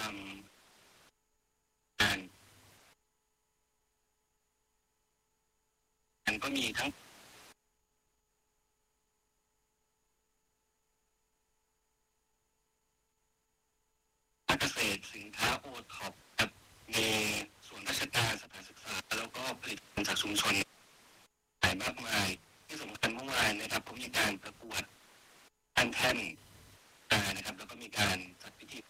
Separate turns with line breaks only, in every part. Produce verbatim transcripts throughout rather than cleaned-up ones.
รมการมันก็มีทั้งเกษตรสินค้าโอท็อปมีส่วนราชการสถานศึกษาแล้วก็ผลิตภัณฑ์จากชุมชนหลายมากมายที่สำคัญเมื่อวานนะครับผมมีการประกวดอันแท่นนะครับแล้วก็มีการจัดพิธี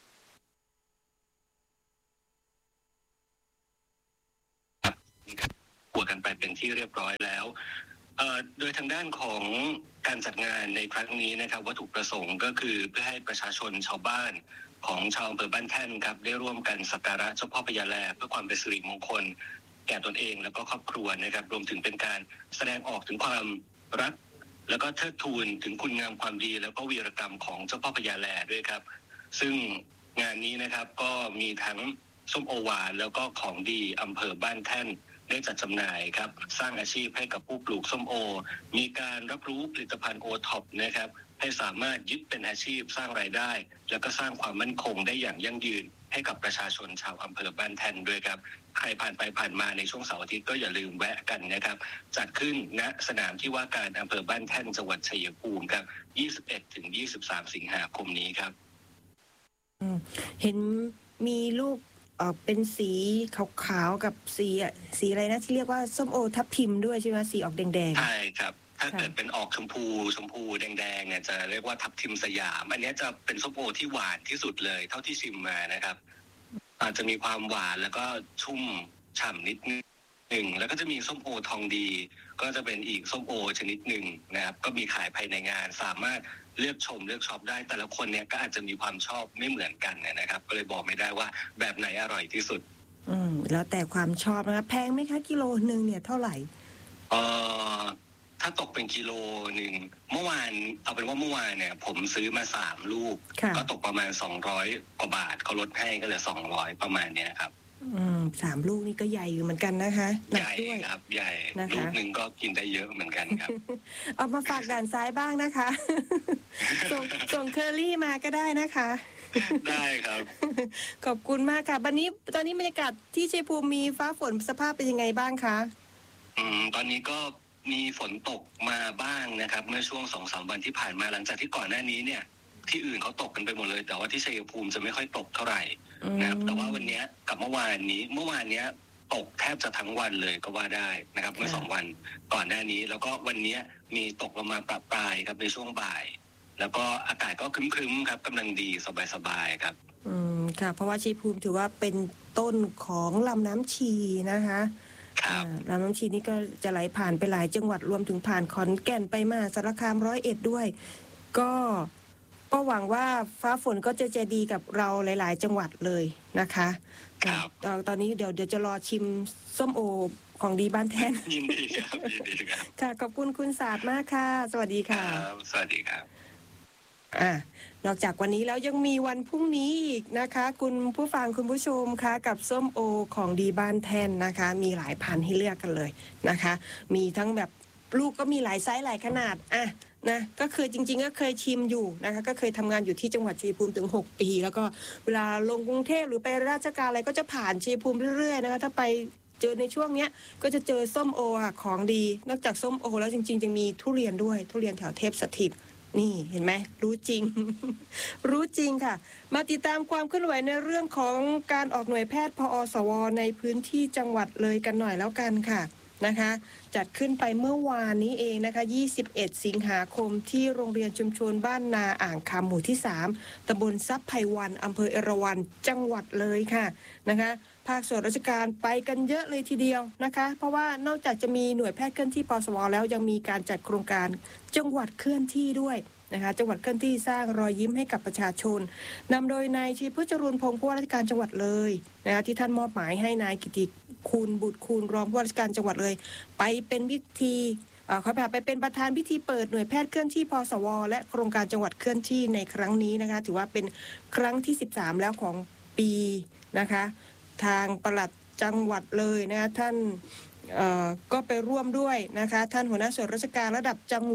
มีการประกวดกันไปเป็นที่เรียบร้อยแล้วโดยทางด้านของการจัดงานในครั้งนี้นะครับวัตถุประสงค์ก็คือเพื่อให้ประชาชนชาวบ้านของชาวอำเภอบ้านแท่นครับได้ร่วมกันสักการะเจ้าพ่อพญาแลเพื่อความเป็นสิริมงคลแก่ตนเองแล้วก็ครอบครัวนะครับรวมถึงเป็นการแสดงออกถึงความรักแล้วก็เทิดทูนถึงคุณงามความดีแล้วก็วีรกรรมของเจ้าพ่อพญาแลด้วยครับซึ่งงานนี้นะครับก็มีทั้งส้มโอหวานแล้วก็ของดีอำเภอบ้านแท่นได้จัดจำหน่ายครับสร้างอาชีพให้กับผู้ปลูกส้มโอมีการรับรู้ผลิตภัณฑ์โอท็อปนะครับให้สามารถยึดเป็นอาชีพสร้างรายได้แล้วก็สร้างความมั่นคงได้อย่างยั่งยืนให้กับประชาชนชาวอำเภอบ้านแท่นด้วยครับใครผ่านไปผ่านมาในช่วงเสาร์อาทิตย์ก็อย่าลืมแวะกันนะครับจัดขึ้นณสนามที่ว่าการอำเภอบ้านแท่นจังหวัดชัยภูมิครับ ยี่สิบเอ็ดถึงยี่สิบสาม สิงหาคมนี้ครับ
เห็นมีลูกออกเป็นสีขาวๆกับสีสีอะไรนะที่เรียกว่าส้มโอทับทิมด้วยใช่ไหมสีออกแดง
ๆใช่ครับถ้าเกิดเป็นออกชมพูชมพูแดงๆเนี่ยจะเรียกว่าทับทิมสยามอันนี้จะเป็นส้มโอที่หวานที่สุดเลยเท่าที่ชิมมานะครับอาจจะมีความหวานแล้วก็ชุ่มฉ่ำนิดนึงแล้วก็จะมีส้มโอทองดีก็จะเป็นอีกส้มโอชนิดหนึ่งนะครับก็มีขายภายในงานสามารถเลือกชมเลือกช็อปได้แต่ละคนเนี่ยก็อาจจะมีความชอบไม่เหมือนกันนะครับก็เลยบอกไม่ได้ว่าแบบไหนอร่อยที่สุด
อืมแล้วแต่ความชอบนะคะแพงไหมคะกิโลนึงเนี่ยเท่าไหร่
เอ่อถ้าตกเป็นกิโลหนึ่งเมื่อวานเอาเป็นว่าเมื่อวานเนี่ยผมซื้อมาสามลูกก็ตกประมาณสองร้อยกว่าบาทเขาลดให้ก็เหลือสองร้อยประมาณเนี้ยครับ
อืมสามลูกนี่ก็ใหญ่อยู่เหมือนกันนะคะ
ใหญ่ครับใหญ่ลูกหนึ่งก็กินได้เยอะเหมือนกันครับ
เอามาฝากด่านซ้ายบ้างนะคะส่งส่งเคอรี่มาก็ได้นะคะ
ได้ครับ
ขอบคุณมากค่ะวันนี้ตอนนี้บรรยากาศที่ชัยภูมิมีฟ้าฝนสภาพเป็นยังไงบ้างคะ
อืมตอนนี้ก็มีฝนตกมาบ้างนะครับเมื่อช่วง สองสาม วันที่ผ่านมาหลังจากที่ก่อนหน้านี้เนี่ยที่อื่นเขาตกกันไปหมดเลยแต่ว่าที่ชัยภูมิจะไม่ค่อยตกเท่าไหร่นะครับแต่ว่าวันนี้กับเมื่อวานนี้เมื่อวานนี้ตกแทบจะทั้งวันเลยก็ว่าได้นะครับเมื่อสองวันก่อนหน้านี้แล้วก็วันนี้มีตกลงมาประปรายครับในช่วงบ่ายแล้วก็อากาศก็ครึ้มๆครับกำลังดีสบายๆครับ
อืมค่ะเพราะว่าชัยภูมิถือว่าเป็นต้นของลำน้ำชีนะคะลำน้ำชีนี่ก็จะไหลผ่านไปหลายจังหวัดรวมถึงผ่านขอนแก่นไปมาสารคามร้อยเอ็ดด้วยก็ก็หวังว่าฟ้าฝนก็จะใจดีกับเราหลายๆจังหวัดเลยนะคะตอนตอนนี้เดี๋ยวเดี๋ยวจะรอชิมส้มโอของดีบ้านแท่น
ยินดีครับยินดีครับ
ค่ะขอบคุณคุณศาสตร์มากค่ะสวัสดีค่ะ
สวัสดีครับ
อ่านอกจากวันนี้แล้วยังมีวันพรุ่งนี้อีกนะคะคุณผู้ฟังคุณผู้ชมคะกับส้มโอของดีบ้านแท่นนะคะมีหลายพันธุ์ให้เลือกกันเลยนะคะมีทั้งแบบลูกก็มีหลายไซส์หลายขนาดอ่ะนะก็คือจริงๆก็เคยชิมอยู่นะคะก็เคยทำงานอยู่ที่จังหวัดชัยภูมิถึงหกปีแล้วก็เวลาลงกรุงเทพหรือไปราชการอะไรก็จะผ่านชัยภูมิเรื่อยๆนะคะถ้าไปเจอในช่วงเนี้ยก็จะเจอส้มโอค่ะของดีนอกจากส้มโอแล้วจริงๆยังมีทุเรียนด้วยทุเรียนแถวเทพสถิตนี่เห็นไหมรู้จริง รู้จริงค่ะมาติดตามความเคลื่อนไหวในเรื่องของการออกหน่วยแพทย์พอสวในพื้นที่จังหวัดเลยกันหน่อยแล้วกันค่ะนะคะจัดขึ้นไปเมื่อวานนี้เองนะคะยี่สิบเอ็ดสิงหาคมที่โรงเรียนชุมชนบ้านนาอ่างคำหมู่ที่สามตำบลทรัพย์ไพวันอำเภอเอราวัณจังหวัดเลยค่ะนะคะภาคส่วนราชการไปกันเยอะเลยทีเดียวนะคะเพราะว่านอกจากจะมีหน่วยแพทย์เคลื่อนที่ปสวแล้วยังมีการจัดโครงการจังหวัดเคลื่อนที่ด้วยนะคะจังหวัดเคลื่อนที่สร้างรอยยิ้มให้กับประชาชนนำโดยนายชีพจรุนพงศ์ผู้ว่าราชการจังหวัดเลยนะคะที่ท่านมอบหมายให้นายกิติคุณบุตรคุณรองผู้ว่าราชการจังหวัดเลยไปเป็นพิธีเขาพาไปเป็นประธานพิธีเปิดหน่วยแพทย์เคลื่อนที่ปสวและโครงการจังหวัดเคลื่อนที่ในครั้งนี้นะคะถือว่าเป็นครั้งที่สิบสามแล้วของปีนะคะทางปลัดจังหวัดเลยนะคะท่านก็ไปร่วมด้วยนะคะท่านหัวหน้าส่วนราชการระดับจังหวัด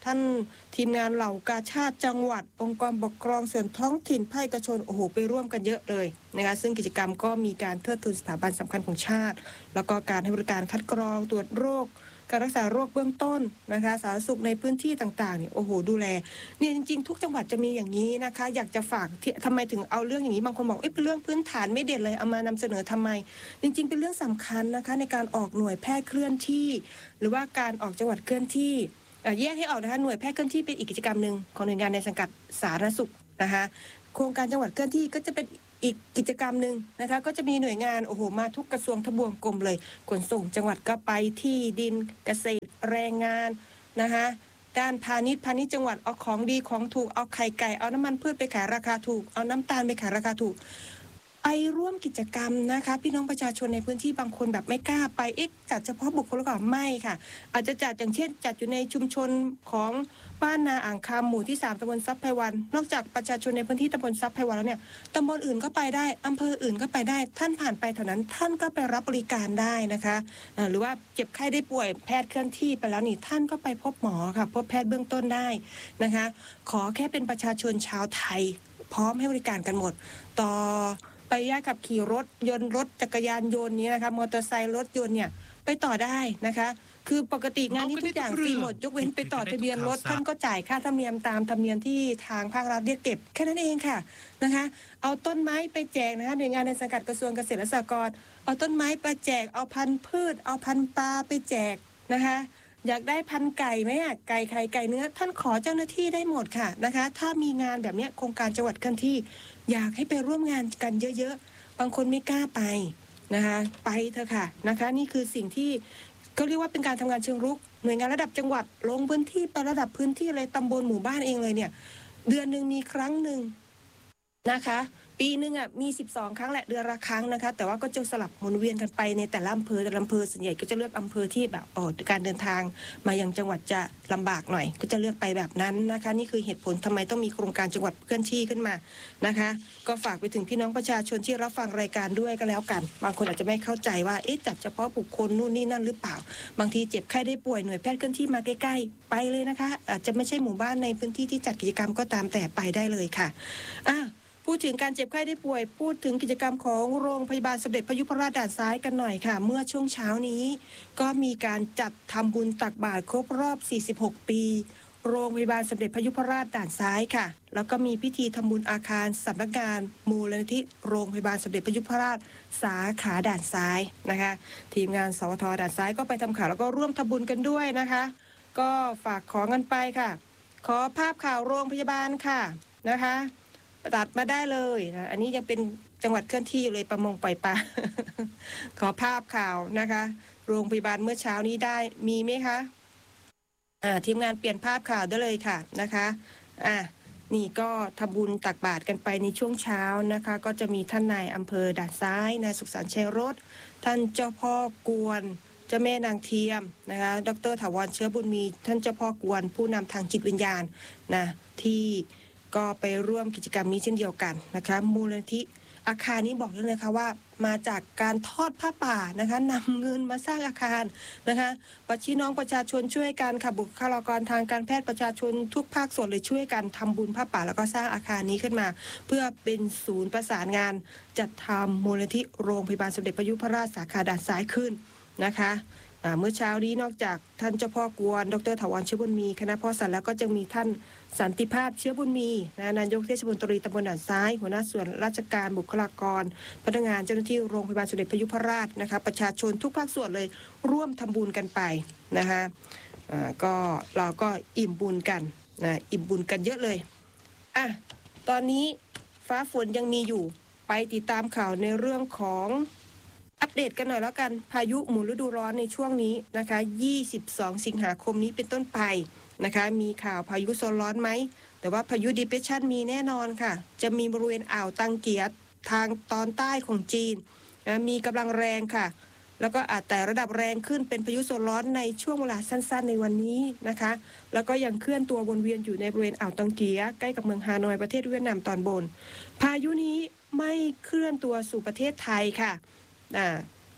ท่านทีมงานเหล่ากาชาดจังหวัดองค์กรปกครองส่วนท้องถิ่นภาคเอกชนโอ้โหไปร่วมกันเยอะเลยนะคะซึ่งกิจกรรมก็มีการเทิดทูนสถาบันสำคัญของชาติแล้วก็การให้บริการคัดกรองตรวจโรคการรักษาโรคเบื้องต้นนะคะสาธารณสุขในพื้นที่ต่างๆเนี่ยโอ้โหดูแลเนี่ยจริงๆทุกจังหวัดจะมีอย่างนี้นะคะอยากจะฝากที่ทำไมถึงเอาเรื่องอย่างนี้บางคนบอกเอ๊ะเป็นเรื่องพื้นฐานไม่เด่นเลยเอามานำเสนอทำไมจริงๆเป็นเรื่องสำคัญนะคะในการออกหน่วยแพทย์เคลื่อนที่หรือว่าการออกจังหวัดเคลื่อนที่แยกให้ออกนะคะหน่วยแพทย์เคลื่อนที่เป็นอีกกิจกรรมหนึ่งของหน่วยงานในสังกัดสาธารณสุขนะคะโครงการจังหวัดเคลื่อนที่ก็จะเป็นอีกกิจกรรมหนึ่งนะคะก็จะมีหน่วยงานโอ้โหมาทุกกระทรวงทบวงกรมเลยขนส่งจังหวัดก็ไปที่ดินเกษตรแรงงานนะคะด้านพาณิชย์พาณิชย์จังหวัดเอาของดีของถูกเอาไข่ไก่เอาน้ำมันพืชไปขายราคาถูกเอาน้ำตาลไปขายราคาถูกไปร่วมกิจกรรมนะคะพี่น้องประชาชนในพื้นที่บางคนแบบไม่กล้าไปเอ๊ะจัดเฉพาะบุคคลหรือเปล่าไม่ค่ะอาจจะจัดอย่างเช่นจัดอยู่ในชุมชนของบ้านนาอ่างคำหมู่ที่สามตำบลทรัพย์ไพวันนอกจากประชาชนในพื้นที่ตำบลทรัพย์ไพวันแล้วเนี่ยตำบลอื่นก็ไปได้อำเภออื่นก็ไปได้ท่านผ่านไปแถวนั้นท่านก็ไปรับบริการได้นะคะหรือว่าเจ็บไข้ได้ป่วยแพทย์เคลื่อนที่ไปแล้วนี่ท่านก็ไปพบหมอค่ะพบแพทย์เบื้องต้นได้นะคะขอแค่เป็นประชาชนชาวไทยพร้อมให้บริการกันหมดต่อไปญาติขับขี่รถยนต์รถจักรยานยนต์นี้นะคะมอเตอร์ไซค์รถยนต์เนี่ยไปต่อได้นะคะคือปกติงานนี้ทุกอย่างฟรีหมดยกเว้นไปต่อทะเบียนรถท่านก็จ่ายค่าธรรมเนียมตามธรรมเนียมที่ทางภาครัฐเรียกเก็บแค่นั้นเองค่ะนะคะเอาต้นไม้ไปแจกนะคะหน่วยงานในสังกัดกระทรวงเกษตรและสหกรณ์เอาต้นไม้ไปแจกเอาพันธุ์พืชเอาพันธุ์ปลาไปแจกนะคะอยากได้พันธุ์ไก่ไหมอ่ะไก่ไข่ไก่เนื้อท่านขอเจ้าหน้าที่ได้หมดค่ะนะคะถ้ามีงานแบบนี้โครงการจังหวัดเคลื่อนที่อยากให้ไปร่วมงานกันเยอะๆบางคนไม่กล้าไปนะคะไปเถอะค่ะนะคะนี่คือสิ่งที่ก็เรียกว่าเป็นการทำงานเชิงรุกหน่วยงานระดับจังหวัดลงพื้นที่ไประดับพื้นที่เลยตำบลหมู่บ้านเองเลยเนี่ยเดือนหนึ่งมีครั้งหนึ่งนะคะปีหนึ่งอ่ะมีสิบสองครั้งแหละเดือนละครั้งนะคะแต่ว่าก็จะสลับหมุนเวียนกันไปในแต่ละอำเภอแต่ละอำเภอส่วนใหญ่ก็จะเลือกอำเภอที่แบบอ๋อการเดินทางมายังจังหวัดจะลำบากหน่อยก็จะเลือกไปแบบนั้นนะคะนี่คือเหตุผลทำไมต้องมีโครงการจังหวัดเคลื่อนที่ขึ้นมานะคะก็ฝากไปถึงพี่น้องประชาชนที่รับฟังรายการด้วยก็แล้วกันบางคนอาจจะไม่เข้าใจว่าเอ๊ะจัดเฉพาะบุคคลนู่นนี่นั่นหรือเปล่าบางทีเจ็บไข้ได้ป่วยหน่วยแพทย์เคลื่อนที่มาใกล้ๆไปเลยนะคะอาจจะไม่ใช่หมู่บ้านในพื้นที่ที่จัดกิจกรรมก็ตามแต่ไปได้เลยค่ะอ่ะพูดถึงการเจ็บไข้ได้ป่วยพูดถึงกิจกรรมของโรงพยาบาลสมเด็จพระยุพราชด่านซ้ายกันหน่อยค่ะเมื่อช่วงเช้านี้ก็มีการจัดทำบุญตักบาตรครบรอบสี่สิบหกปีโรงพยาบาลสมเด็จพระยุพราชด่านซ้ายค่ะแล้วก็มีพิธีทำบุญอาคารสำนักงานมูลนิธิโรงพยาบาลสมเด็จพระยุพราชสาขาด่านซ้ายนะคะทีมงานสวทด่านซ้ายก็ไปทำข่าวแล้วก็ร่วมทำบุญกันด้วยนะคะก็ฝากของกันไปค่ะขอภาพข่าวโรงพยาบาลค่ะนะคะตัดมาได้เลยนะอันนี้ยังเป็นจังหวัดเคลื่อนที่อยู่เลยประมงปล่อยปลา ขอภาพข่าวนะคะโรงพยาบาลเมื่อเช้านี้ได้มีไหมคะอ่าทีมงานเปลี่ยนภาพข่าวได้เลยค่ะนะคะอ่ะนี่ก็ทำบุญตักบาตรกันไปในช่วงเช้านะคะก็จะมีท่านนายอำเภอด่านซ้ายนายสุขสันต์ชัยรสท่านเจ้าพ่อกวนเจ้าแม่นางเทียมนะคะดร.ถาวรเชื้อบุญมีท่านเจ้าพ่อกวนผู้นำทางจิตวิญญาณนะที่ก็ไปร่วมกิจกรรมนี้เช่นเดียวกันนะคะมูลนิธิอาคารนี้บอกเลยนะคะว่ามาจากการทอดผ้าป่านะคะนำเงินมาสร้างอาคารนะคะพี่น้องประชาชนช่วยกันค่ะบุคลากรทางการแพทย์ประชาชนทุกภาคส่วนเลยช่วยกันทำบุญผ้าป่าแล้วก็สร้างอาคารนี้ขึ้นมาเพื่อเป็นศูนย์ประสานงานจัดทำมูลนิธิโรงพยาบาลสมเด็จพระยุพราชสาขาด่านซ้ายขึ้นนะคะเมื่อเช้านี้นอกจากท่านเจ้าพ่อกวนดร.ถาวรเชื้อบุญมีคณะพ่อสันแล้วก็จะมีท่านสันติภาพเชื้อบุญมีนะนายกเทศมนตรีตำบลด่านซ้ายหัวหน้าส่วนราชการบุคลากรพนักงานเจ้าหน้าที่โรงพยาบาลสมเด็จพระยุพราชนะคะประชาชนทุกภาคส่วนเลยร่วมทำบุญกันไปนะคะอ่าก็เราก็อิ่มบุญกันนะอิ่มบุญกันเยอะเลยอ่ะตอนนี้ฟ้าฝนยังมีอยู่ไปติดตามข่าวในเรื่องของอัปเดตกันหน่อยแล้วกันพายุหมุนฤดูร้อนในช่วงนี้นะคะยี่สิบสองสิงหาคมนี้เป็นต้นไปนะคะมีข่าวพายุโซนร้อนไหมแต่ว่าพายุดิเพรสชันมีแน่นอนค่ะจะมีบริเวณอ่าวตังเกียทางตอนใต้ของจีนนะมีกำลังแรงค่ะแล้วก็อาจแต่ระดับแรงขึ้นเป็นพายุโซนร้อนในช่วงเวลาสั้นๆในวันนี้นะคะแล้วก็ยังเคลื่อนตัววนเวียนอยู่ในบริเวณอ่าวตังเกียใกล้กับเมืองฮานอยประเทศเวียดนามตอนบนพายุนี้ไม่เคลื่อนตัวสู่ประเทศไทยค่ะอ่า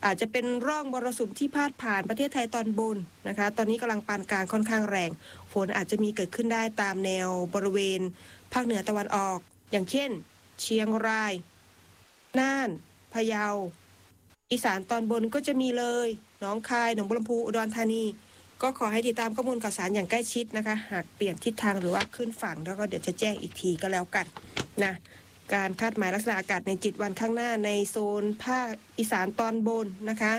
อาจจะเป็นร่องมรสุมที่พาดผ่านประเทศไทยตอนบนนะคะตอนนี้กำลังปานกลางค่อนข้างแรงฝนอาจจะมีเกิดขึ้นได้ตามแนวบริเวณภาคเหนือตะวันออกอย่างเช่นเชียงรายน่านพะเยาอีสานตอนบนก็จะมีเลยหนองคายหนองบัวลำพูอุดรธานีก็ขอให้ติดตามข้อมูลข่าวสารอย่างใกล้ชิดนะคะหากเปลี่ยนทิศทางหรือว่าขึ้นฝั่งแล้วก็เดี๋ยวจะแจ้งอีกทีก็แล้วกันนะการคาดหมายลักษณะอากาศในเจ็ดวันข้างหน้าในโซนภาคอีสานตอนบนนะคะ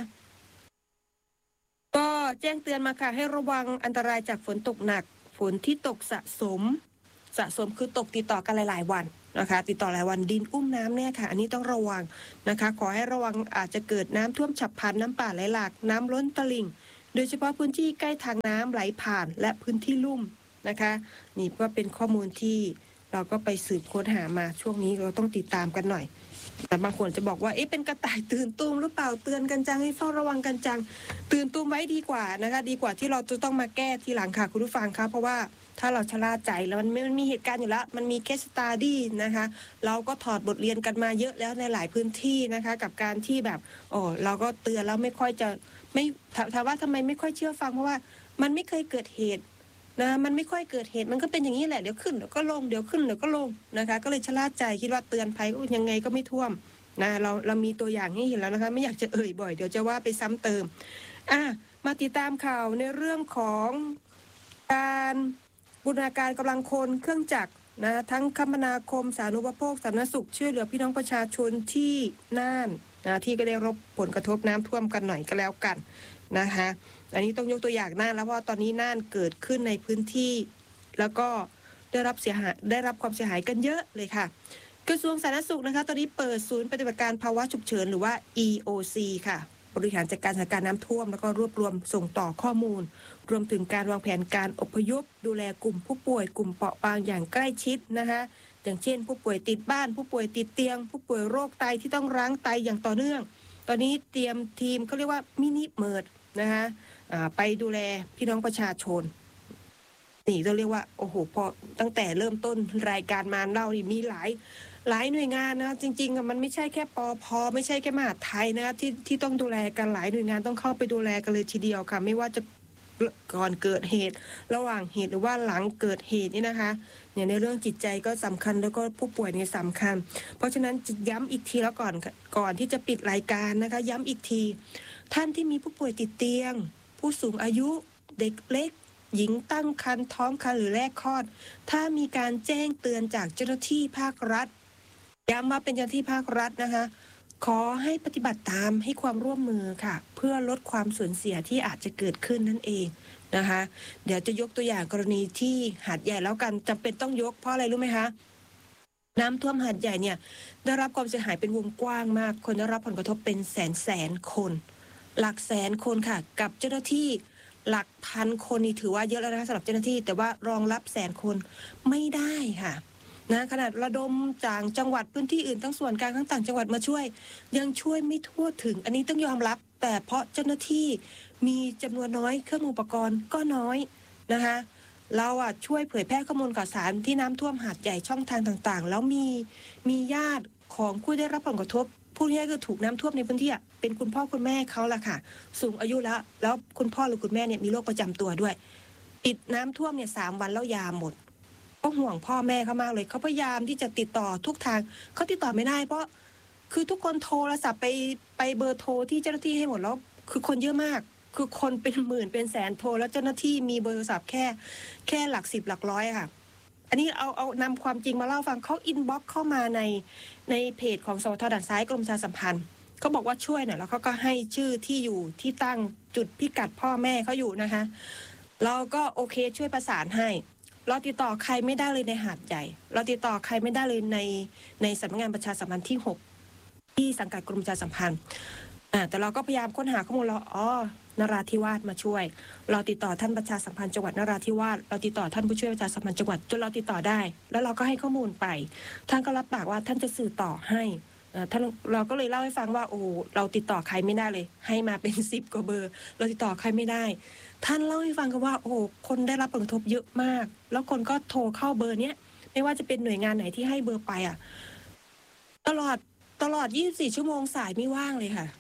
ก็แจ้งเตือนมาค่ะให้ระวังอันตรายจากฝนตกหนักฝนที่ตกสะสมสะสมคือตกติดต่อกันหลายๆวันนะคะติดต่อหลายวันดินอุ้มน้ำเนี่ยค่ะอันนี้ต้องระวังนะคะขอให้ระวังอาจจะเกิดน้ำท่วมฉับพลันน้ำป่าไหลหลากน้ำล้นตลิ่งโดยเฉพาะพื้นที่ใกล้ทางน้ำไหลผ่านและพื้นที่ลุ่มนะคะนี่ก็เป็นข้อมูลที่เราก็ไปสืบค้นหามาช่วงนี้เราต้องติดตามกันหน่อยแต่บางคนจะบอกว่าเอ๊ะเป็นกระต่ายตื่นตูมหรือเปล่าเตือนกันจังให้เฝ้าระวังกันจังตื่นตูมไว้ดีกว่านะคะดีกว่าที่เราจะต้องมาแก้ทีหลังค่ะคุณผู้ฟังคะเพราะว่าถ้าเราชะล่าใจแล้วมันมันมีเหตุการณ์อยู่แล้วมันมีเคสสตาดี้นะคะเราก็ถอดบทเรียนกันมาเยอะแล้วในหลายพื้นที่นะคะกับการที่แบบโอ้เราก็เตือนแล้วไม่ค่อยจะไม่ถามว่าทำไมไม่ค่อยเชื่อฟังเพราะว่ามันไม่เคยเกิดเหตุนะมันไม่ค่อยเกิดเหตุมันก็เป็นอย่างนี้แหละเดี๋ยวขึ้นเดี๋ยวก็ลงเดี๋ยวขึ้นเดี๋ยวก็ลงนะคะก็เลยชะล่าใจคิดว่าเตือนภัยยังไงก็ไม่ท่วมนะเราเรามีตัวอย่างให้เห็นแล้วนะคะไม่อยากจะเอ่ยบ่อยเดี๋ยวจะว่าไปซ้ำเติมอ่ะมาติดตามข่าวในเรื่องของการบูรณาการกำลังคนเครื่องจักรนะทั้งคมนาคมสาธารณูปโภคสาธารณสุขช่วยเหลือพี่น้องประชาชนที่น่านนะที่ก็ได้รับผลกระทบน้ำท่วมกันหน่อยก็แล้วกันนะคะอันนี้ต้องยกตัวอย่างน่านแล้วเพราะตอนนี้น่านเกิดขึ้นในพื้นที่แล้วก็ได้รับเสียหายได้รับความเสียหายกันเยอะเลยค่ะกระทรวงสาธารณสุขนะคะตอนนี้เปิดศูนย์ปฏิบัติการภาวะฉุกเฉินหรือว่า อี โอ ซี ค่ะบริหารจัดการสถานการณ์น้ำท่วมแล้วก็รวบรวมส่งต่อข้อมูลรวมถึงการวางแผนการอพยพดูแลกลุ่มผู้ป่วยกลุ่มเปราะบางอย่างใกล้ชิดนะคะอย่างเช่นผู้ป่วยติดบ้านผู้ป่วยติดเตียงผู้ป่วยโรคไตที่ต้องรั้งไตอย่างต่อเนื่องตอนนี้เตรียมทีมเขาเรียกว่ามินิเมิร์ดนะคะไปดูแลพี่น้องประชาชนนี่เราเรียกว่าโอ้โหพอตั้งแต่เริ่มต้นรายการมาเล่านี่มีหลายหลายหน่วยงานนะจริงๆมันไม่ใช่แค่ปภไม่ใช่แค่มหาดไทยนะที่ที่ต้องดูแลกันหลายหน่วยงานต้องเข้าไปดูแลกันเลยทีเดียวค่ะไม่ว่าจะก่อนเกิดเหตุระหว่างเหตุหรือว่าหลังเกิดเหตุนี่นะคะเนี่ยในเรื่องจิตใจก็สำคัญแล้วก็ผู้ป่วยนี่สำคัญเพราะฉะนั้นย้ำอีกทีแล้วก่อนก่อนที่จะปิดรายการนะคะย้ำอีกทีท่านที่มีผู้ป่วยติดเตียงผู้สูงอายุเด็กเล็กหญิงตั้งครรภ์ท้องครรภ์หรือแรกคลอดถ้ามีการแจ้งเตือนจากเจ้าหน้าที่ภาครัฐย้ำว่าเป็นเจ้าหน้าที่ภาครัฐนะคะขอให้ปฏิบัติตามให้ความร่วมมือค่ะเพื่อลดความสูญเสียที่อาจจะเกิดขึ้นนั่นเองนะคะเดี๋ยวจะยกตัวอย่างกรณีที่หาดใหญ่แล้วกันจำเป็นต้องยกเพราะอะไรรู้ไหมคะน้ำท่วมหาดใหญ่เนี่ยได้รับความเสียหายเป็นวงกว้างมากคนได้รับผลกระทบเป็นแสนแสนคนหลักแสนคนค่ะกับเจ้าหน้าที่หลักพันคนนี่ถือว่าเยอะแล้วนะคะสำหรับเจ้าหน้าที่แต่ว่ารองรับแสนคนไม่ได้ค่ะนะขนาดระดมจากจังหวัดพื้นที่อื่นทั้งส่วนกลางทั้งต่างจังหวัดมาช่วยยังช่วยไม่ทั่วถึงอันนี้ต้องยอมรับแต่เพราะเจ้าหน้าที่มีจำนวนน้อยเครื่องอุปกรณ์ก็น้อยนะคะเราอ่ะช่วยเผยแพร่ข้อมูลข่าวสารที่น้ำท่วมหาดใหญ่ช่องทางต่างๆแล้วมีมีญาติของผู้ได้รับผลกระทบผู้ที่ก็ถูกน้ำท่วมในพื้นที่เป็นคุณพ่อคุณแม่เขาล่ะค่ะสูงอายุแล้วแล้วคุณพ่อหรือคุณแม่เนี่ยมีโรคประจำตัวด้วยติดน้ำท่วมเนี่ยสามวันแล้วยาหมดก็ห่วงพ่อแม่เขามากเลยเขาพยายามที่จะติดต่อทุกทางเขาติดต่อไม่ได้เพราะคือทุกคนโทรศัพท์ไปไปเบอร์โทรที่เจ้าหน้าที่ให้หมดแล้วคือคนเยอะมากคือคนเป็นหมื่นเป็นแสนโทรแล้วเจ้าหน้าที่มีเบอร์โทรศัพท์แค่แค่หลักสิบหลักร้อยค่ะอันนี้เอาเอานำความจริงมาเล่าฟังเขาอินบ็อกซ์เข้ามาในในเพจของสวทด่านซ้ายกรมประชาสัมพันธ์เขาบอกว่าช่วยหน่อยแล้วเขาก็ให้ชื่อที่อยู่ที่ตั้งจุดพิกัดพ่อแม่เขาอยู่นะคะเราก็โอเคช่วยประสานให้เราติดต่อใครไม่ได้เลยในหาดใหญ่เราติดต่อใครไม่ได้เลยในในสำนักงานประชาสัมพันธ์ที่หกที่สังกัดกรมประชาสัมพันธ์อ่าแต่เราก็พยายามค้นหาข้อมูลเราอ๋อนราธิวาสมาช่วยเราติดต่อท่านประชาสัมพันธ์จังหวัดนราธิวาสเราติดต่อท่านผู้ช่วยประชาสัมพันธ์จังหวัดจนเราติดต่อได้แล้วเราก็ให้ข้อมูลไปท่านก็รับปากว่าท่านจะสื่อต่อให้ท่านเราก็เลยเล่าให้ฟังว่าโอ้เราติดต่อใครไม่ได้เลยให้มาเป็นสิบกว่าเบอร์เราติดต่อใครไม่ได้ท่านเล่าให้ฟังกันว่าโอ้คนได้รับผลกระทบเยอะมากแล้วคนก็โทรเข้าเบอร์เนี้ยไม่ว่าจะเป็นหน่วยงานไหนที่ให้เบอร์ไปอ่ะตลอดตลอดยี่สิบสี่ชั่วโมงสายไม่ว่างเลยค่ะ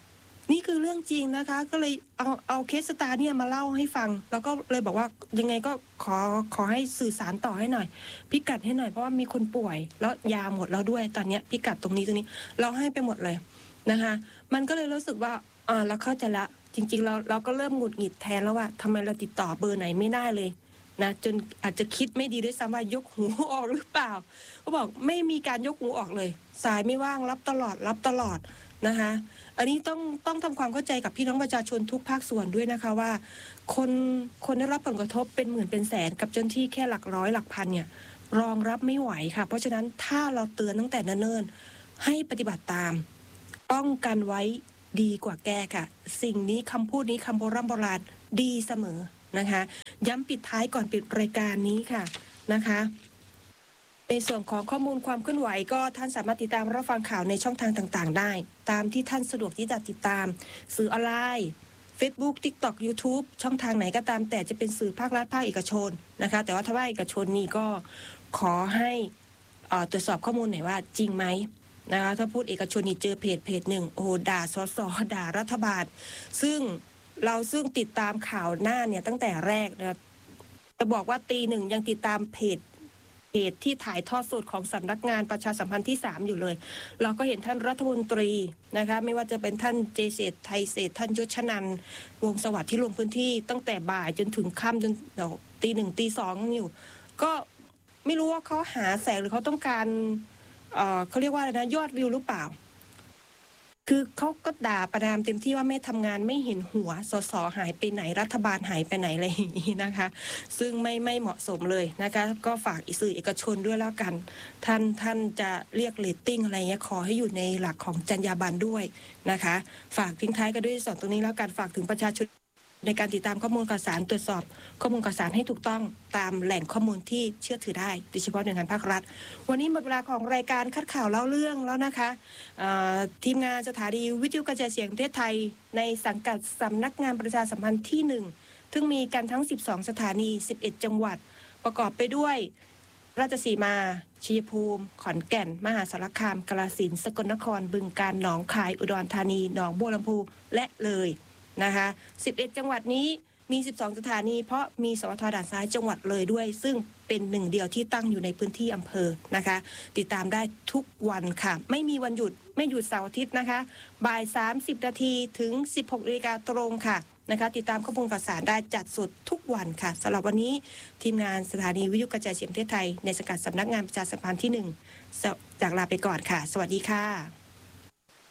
นี่คือเรื่องจริงนะคะ ก็เลยเอาเอาเคสสตาร์เนี่ยมาเล่าให้ฟัง แล้วก็เลยบอกว่ายังไงก็ขอขอให้สื่อสารต่อให้หน่อย พิกัดให้หน่อยเพราะว่ามีคนป่วย แล้วยาหมดแล้วด้วยตอนนี้พิกัดตรงนี้ตรงนี้เราให้ไปหมดเลยนะคะ มันก็เลยรู้สึกว่าอ่าเราเข้าใจละจริงๆเราเราก็เริ่มหงุดหงิดแทนแล้วว่าทำไมเราติดต่อเบอร์ไหนไม่ได้เลยนะจนอาจจะคิดไม่ดีด้วยซ้ำว่ายกหูออกหรือเปล่าเขาบอกไม่มีการยกหูออกเลย สายไม่ว่างรับตลอดรับตลอดนะคะ อันนี้ต้องต้องทำความเข้าใจกับพี่น้องประชาชนทุกภาคส่วนด้วยนะคะว่า คนคนได้รับผลกระทบเป็นหมื่นเป็นแสนกับเจ้าหน้าที่แค่หลักร้อยหลักพันเนี่ยรองรับไม่ไหวค่ะ เพราะฉะนั้นถ้าเราเตือนตั้งแต่เนิ่นๆให้ปฏิบัติตามป้องกันไว้ดีกว่าแก้ค่ะ สิ่งนี้คำพูดนี้คำโบราณโบราณดีเสมอนะคะ ย้ำปิดท้ายก่อนปิดรายการนี้ค่ะนะคะในส่วนของข้อมูลความเคลื่อนไหวก็ท่านสามารถติดตามรับฟังข่าวในช่องทางต่างๆได้ตามที่ท่านสะดวกที่จะติดตามสื่อออนไลน์ Facebook TikTok YouTube ช่องทางไหนก็ตามแต่จะเป็นสื่อภาครัฐภาคเอกชนนะคะแต่ว่าถ้าว่าเอกชนนี่ก็ขอให้ตรวจสอบข้อมูลหน่อยว่าจริงไหมนะคะถ้าพูดเอกชนนี่เจอเพจเพจหนึ่งโอ้ด่าสสด่ารัฐบาลซึ่งเราซึ่งติดตามข่าวหน้าเนี่ยตั้งแต่แรกนะจะบอกว่าตีหนึ่งยังติดตามเพจเพจที่ถ่ายทอดสดของสำนักงานประชาสัมพันธ์ที่สามอยู่เลยเราก็เห็นท่านรัฐมนตรีนะคะไม่ว่าจะเป็นท่านเจเศรษฐ์ไทยเศรษฐ์ท่านยศชนันท์วงศ์สวัสดิ์ที่ลงพื้นที่ตั้งแต่บ่ายจนถึงค่ำจนตีหนึ่งตีสองอยู่ก็ไม่รู้ว่าเขาหาแสงหรือเขาต้องการเอ่อเขาเรียกว่าอะไรนะยอดวิวหรือเปล่าคือเขาก็ด่าประนามเต็มที่ว่าไม่ทำงานไม่เห็นหัวสสหายไปไหนรัฐบาลหายไปไหนอะไรอย่างนี้นะคะซึ่งไม่ไม่เหมาะสมเลยนะคะก็ฝากสื่อเอกชนด้วยแล้วกันท่านท่านจะเรียกเรตติ้งอะไรเงี้ยขอให้อยู่ในหลักของจรรยาบรรณด้วยนะคะฝากทิ้งท้ายกันด้วยสองตรงนี้แล้วกันฝากถึงประชาชนในการติดตามข้อมูลข่าวสารตรวจสอบข้อมูลข่าวสารให้ถูกต้องตามแหล่งข้อมูลที่เชื่อถือได้โดยเฉพาะหน่วยงานภาครัฐวันนี้หมดเวลาของรายการคัดข่าวเล่าเรื่องแล้วนะคะทีมงานสถานีวิทยุกระจายเสียงประเทศไทยในสังกัดสำนักงานประชาสัมพันธ์ที่หนึ่งซึ่งมีกันทั้งสิบสองสถานีสิบเอ็ดจังหวัดประกอบไปด้วยราชสีมาชัยภูมิขอนแก่นมหาสารคามกาฬสินธุ์สกลนครบึงกาฬหนองคายอุดรธานีหนองบัวลำพูและเลยนะคะสิบเอ็ดจังหวัดนี้มีสิบสองสถานีเพราะมีสวทด่านซ้ายจังหวัดเลยด้วยซึ่งเป็นหนึ่งเดียวที่ตั้งอยู่ในพื้นที่อำเภอนะคะติดตามได้ทุกวันค่ะไม่มีวันหยุดไม่หยุดเสาร์อาทิตย์นะคะบ่ายสามสิบนาทีถึงสิบหกนาฬิกาตรงค่ะนะคะติดตามข้อมูลข่าวสารได้จัดสดทุกวันค่ะสำหรับวันนี้ทีมงานสถานีวิทยุกระจายเสียงประเทศไทยในสังกัดสำนักงานประชาสัมพันธ์ที่หนึ่งจากลาไปก่อนค่ะสวัสดีค่ะ